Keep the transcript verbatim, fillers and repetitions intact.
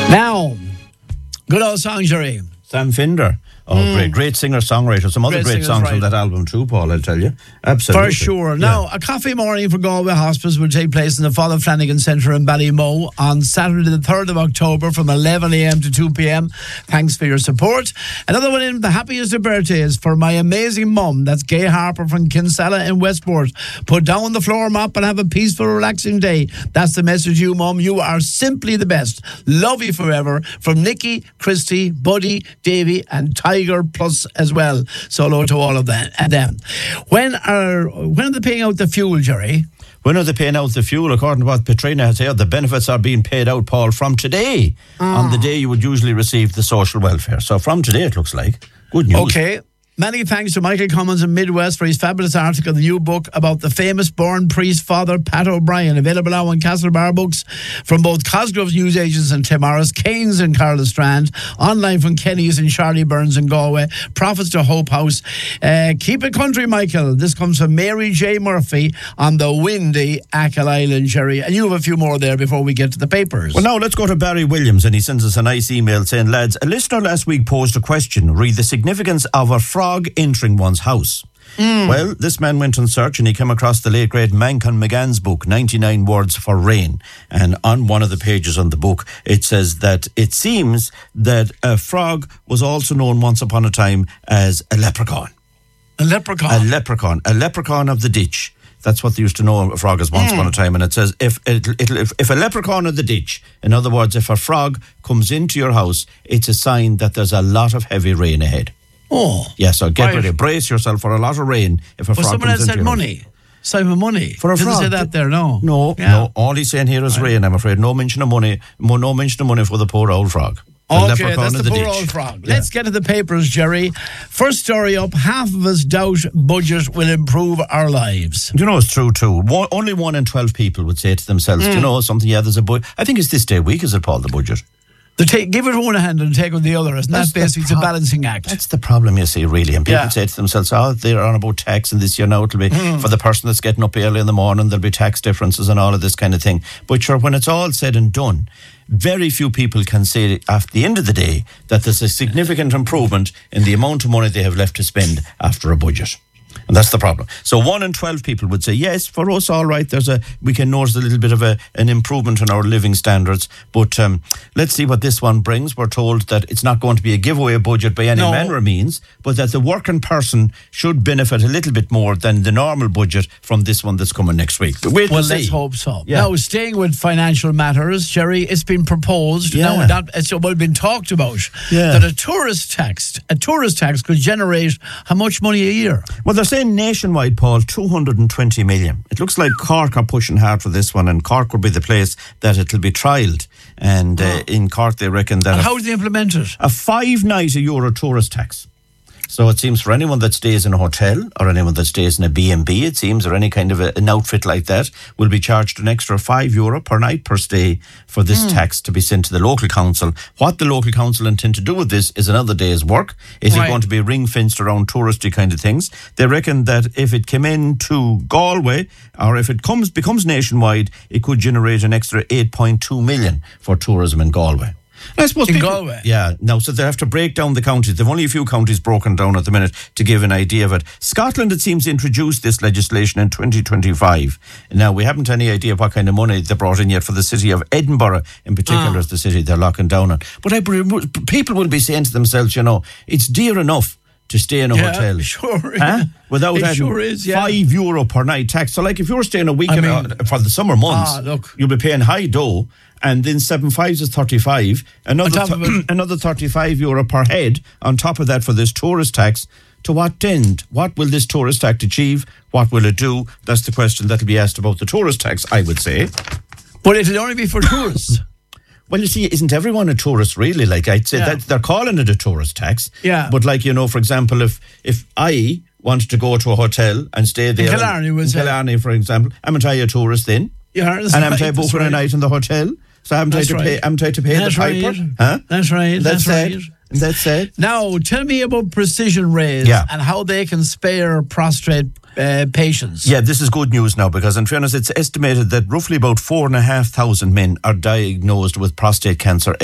Now, good old song, Jerry. Sam Finder. Oh, mm. great. Great singer-songwriter. Some other great, great songs from that album too, Paul, I'll tell you. Absolutely. For sure. Yeah. Now, a coffee morning for Galway Hospice will take place in the Father Flanagan Centre in Ballymoe on Saturday the third of October from eleven a.m. to two p.m. Thanks for your support. Another one in the happiest of birthdays for my amazing mum. That's Gay Harper from Kinsella in Westport. Put down the floor mop and have a peaceful, relaxing day. That's the message, you, Mum. You are simply the best. Love you forever. From Nikki, Christy, Buddy, Davy and Tiger Plus as well. So hello to all of them. And them. When are when are they paying out the fuel, Jerry? When are they paying out the fuel? According to what Petrina has said, the benefits are being paid out, Paul, from today, ah. on the day you would usually receive the social welfare. So from today, it looks like. Good news. Okay. Many thanks to Michael Cummins in Midwest for his fabulous article, the new book about the famous born priest father Pat O'Brien, available now on Castlebar Books from both Cosgrove's newsagents and Tim Morris, Keynes and Carla Strand, online from Kenny's and Charlie Burns in Galway, Prophets to Hope House. Uh, keep it country, Michael. This comes from Mary J. Murphy on the windy Achill Island, Jerry. And you have a few more there before we get to the papers. Well, now let's go to Barry Williams, and he sends us a nice email saying, lads, a listener last week posed a question. Read the significance of a frog entering one's house. Mm. Well, this man went on search and he came across the late great Manchon McGann's book, ninety-nine Words for Rain. And on one of the pages on the book, it says that it seems that a frog was also known once upon a time as a leprechaun. A leprechaun? A leprechaun. A leprechaun of the ditch. That's what they used to know a frog as once mm. upon a time. And it says, if, it, it, if if a leprechaun of the ditch, in other words, if a frog comes into your house, it's a sign that there's a lot of heavy rain ahead. Oh. Yeah, so get right. ready. Brace yourself for a lot of rain if a well, frog someone comes else into said your money. house. Simon Money. For a Didn't frog. say that there, no. No, yeah. no. All he's saying here is right. rain, I'm afraid. No mention of money. No mention of money for the poor old frog. The okay, that's the, the poor ditch. old frog. Yeah. Let's get to the papers, Jerry. First story up, half of us doubt budget will improve our lives. Do you know, it's true too. One, only one in twelve people would say to themselves, mm. do you know something, yeah, there's a budget. I think it's this day week, is it, Paul, the budget? The take, give it one hand and take with the other. Isn't that basically pro- it's a balancing act? That's the problem, you see, really. And people yeah. say to themselves, oh, they're on about tax, and this year now it'll be mm. for the person that's getting up early in the morning, there'll be tax differences and all of this kind of thing. But sure, when it's all said and done, very few people can say at the end of the day that there's a significant improvement in the amount of money they have left to spend after a budget. And that's the problem. So one in twelve people would say, yes, for us, all right, there's a we can notice a little bit of a, an improvement in our living standards. But um, let's see what this one brings. We're told that it's not going to be a giveaway budget by any no. manner of means, but that the working person should benefit a little bit more than the normal budget from this one that's coming next week. Wait well, let's see. hope so. Yeah. Now, staying with financial matters, Jerry, it's been proposed, yeah. now that it's well been talked about, yeah. that a tourist tax, a tourist tax could generate how much money a year? Well, they're saying nationwide, Paul, two hundred twenty million. It looks like Cork are pushing hard for this one, and Cork will be the place that it'll be trialled. And uh, in Cork, they reckon that... And how do they implement it? A five-night a euro tourist tax. So it seems for anyone that stays in a hotel or anyone that stays in a B and B, it seems, or any kind of a, an outfit like that, will be charged an extra five euro per night per stay for this mm. tax to be sent to the local council. What the local council intend to do with this is another day's work. Is right. it going to be ring-fenced around touristy kind of things? They reckon that if it came into Galway, or if it comes becomes nationwide, it could generate an extra eight point two million for tourism in Galway. I suppose in people, Galway? Yeah, no, so they have to break down the counties. They've only a few counties broken down at the minute to give an idea of it. Scotland, it seems, introduced this legislation in twenty twenty-five. Now, we haven't any idea what kind of money they brought in yet for the city of Edinburgh, in particular, ah. is the city they're locking down on. But I, people will be saying to themselves, you know, it's dear enough to stay in a yeah, hotel. Sure. Huh? Without it having sure is, yeah. five euro per night tax. So, like, if you're staying a week I mean, uh, for the summer months, ah, look. you'll be paying high dough. And then seven fives is thirty-five. Another th- another thirty-five euro per head on top of that for this tourist tax. To what end? What will this tourist tax achieve? What will it do? That's the question that'll be asked about the tourist tax, I would say. But it'll only be for tourists. Well, you see, isn't everyone a tourist, really? Like, I'd say yeah. that they're calling it a tourist tax. Yeah. But, like, you know, for example, if if I wanted to go to a hotel and stay there... In Killarney, was in Killarney, for example, I'm I a tourist then. Yeah, and I'm I booking right. a night in the hotel. So I'm trying to right. pay. I'm trying to pay that's the piper. Right. Huh? That's right. That's, that's right. right. That's it. Now, tell me about Precision Rays yeah. and how they can spare prostrate uh, patients. Yeah, this is good news now, because in fairness, it's estimated that roughly about four and a half thousand men are diagnosed with prostate cancer